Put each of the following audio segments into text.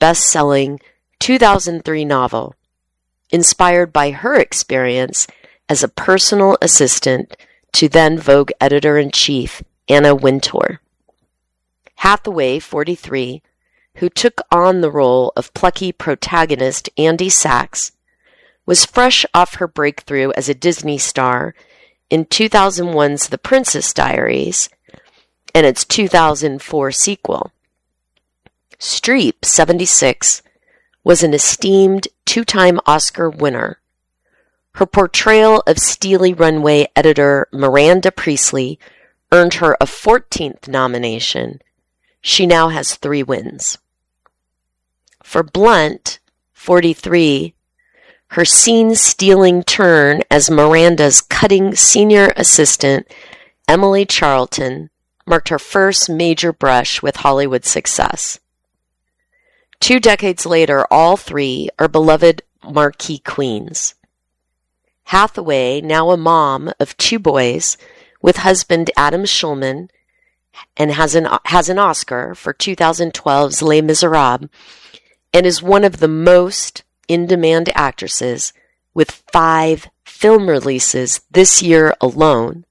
best-selling 2003 novel, inspired by her experience as a personal assistant to then Vogue editor-in-chief Anna Wintour. Hathaway, 43, who took on the role of plucky protagonist Andy Sachs, was fresh off her breakthrough as a Disney star in 2001's The Princess Diaries and its 2004 sequel. Streep, 76, was an esteemed two-time Oscar winner. Her portrayal of Steely Runway editor Miranda Priestley earned her a 14th nomination. She now has 3 wins. For Blunt, 43, her scene-stealing turn as Miranda's cutting senior assistant, Emily Charlton, marked her first major brush with Hollywood success. 2 decades later, all 3 are beloved marquee queens. Hathaway, now a mom of 2 boys, with husband Adam Schulman, and has an Oscar for 2012's Les Miserables, and is one of the most in-demand actresses, with 5 film releases this year alone.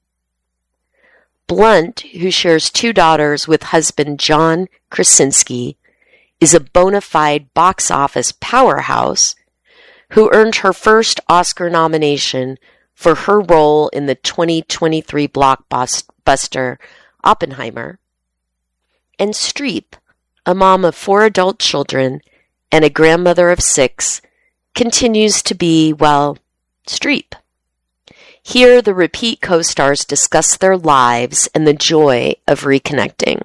Blunt, who shares 2 daughters with husband John Krasinski, is a bona fide box office powerhouse who earned her first Oscar nomination for her role in the 2023 blockbuster Oppenheimer. And Streep, a mom of 4 adult children and a grandmother of 6, continues to be, well, Streep. Here, the repeat co-stars discuss their lives and the joy of reconnecting.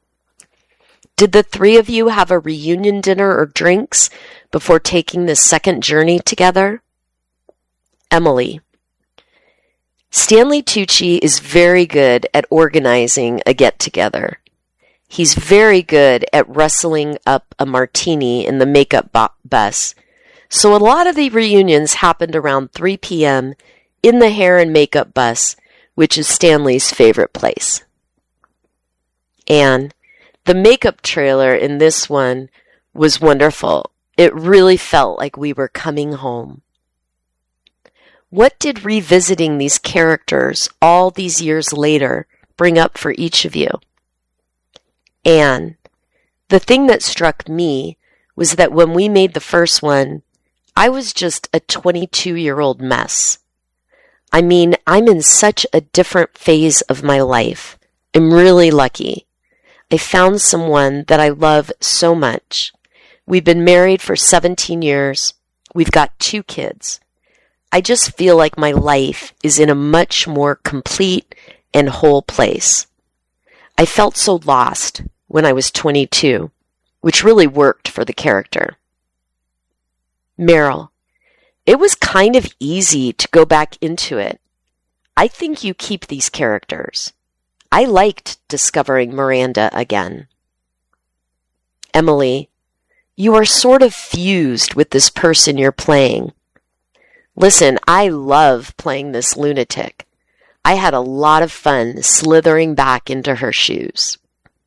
Did the 3 of you have a reunion dinner or drinks before taking this second journey together? Emily. Stanley Tucci is very good at organizing a get-together. He's very good at rustling up a martini in the makeup bus, so a lot of the reunions happened around 3 p.m. in the hair and makeup bus, which is Stanley's favorite place. Anne. The makeup trailer in this one was wonderful. It really felt like we were coming home. What did revisiting these characters all these years later bring up for each of you? Anne, the thing that struck me was that when we made the first one, I was just a 22-year-old mess. I mean, I'm in such a different phase of my life. I'm really lucky. I found someone that I love so much. We've been married for 17 years. We've got 2 kids. I just feel like my life is in a much more complete and whole place. I felt so lost when I was 22, which really worked for the character. Meryl, it was kind of easy to go back into it. I think you keep these characters. I liked discovering Miranda again. Emily, you are sort of fused with this person you're playing. Listen, I love playing this lunatic. I had a lot of fun slithering back into her shoes.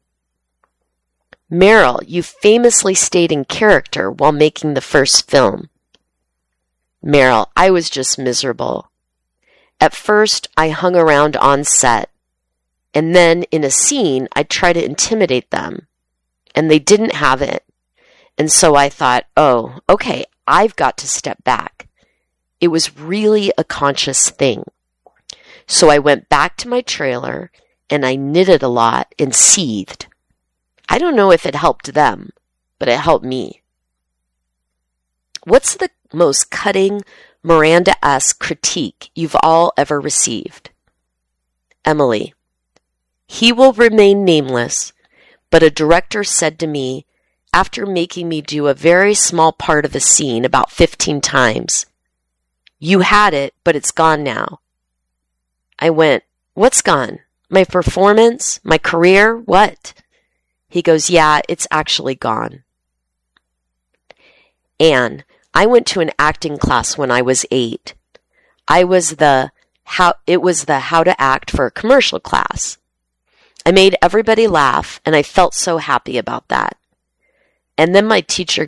Meryl, you famously stayed in character while making the first film. Meryl, I was just miserable. At first, I hung around on set. And then in a scene, I'd try to intimidate them. And they didn't have it. And so I thought, oh, okay, I've got to step back. It was really a conscious thing. So I went back to my trailer and I knitted a lot and seethed. I don't know if it helped them, but it helped me. What's the most cutting Miranda-esque critique you've all ever received? Emily. He will remain nameless, but a director said to me, after making me do a very small part of a scene about 15 times, "You had it, but it's gone now." I went, "What's gone? My performance? My career? What?" He goes, "Yeah, it's actually gone." Anne, I went to an acting class when I was 8. It was the how to act for a commercial class. I made everybody laugh, and I felt so happy about that. And then my teacher